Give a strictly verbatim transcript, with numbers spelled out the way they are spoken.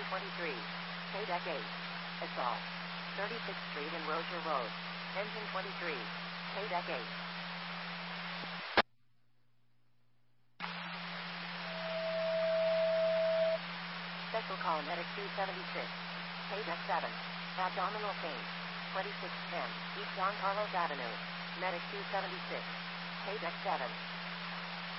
twenty-three. K-Deck eight. Assault. thirty-sixth Street and Rozier Road. Engine twenty-three. K-Deck eight. Special call Medic two seventy-six. K-Deck seven. Abdominal pain. twenty-six ten. East Don Carlos Avenue. Medic two seventy-six. K-Deck seven.